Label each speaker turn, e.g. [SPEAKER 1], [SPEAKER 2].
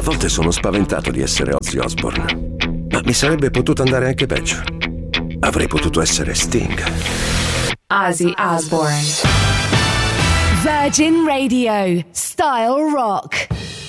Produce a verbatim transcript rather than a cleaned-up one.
[SPEAKER 1] volte sono spaventato di essere Ozzy Osbourne, ma mi sarebbe potuto andare anche peggio. Avrei potuto essere Sting.
[SPEAKER 2] Ozzy Osbourne. Virgin Radio. Style Rock.